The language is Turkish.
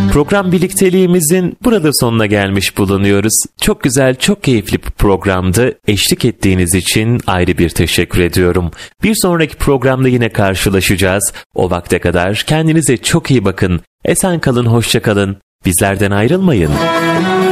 Program birlikteliğimizin burada sonuna gelmiş bulunuyoruz. Çok güzel, çok keyifli bir programdı. Eşlik ettiğiniz için ayrı bir teşekkür ediyorum. Bir sonraki programda yine karşılaşacağız. O vakte kadar kendinize çok iyi bakın. Esen kalın, hoşça kalın. Bizlerden ayrılmayın.